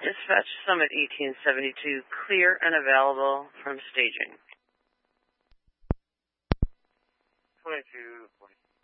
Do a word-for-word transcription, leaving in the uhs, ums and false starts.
Dispatch Summit eighteen seventy-two, clear and available from staging. twenty-two forty.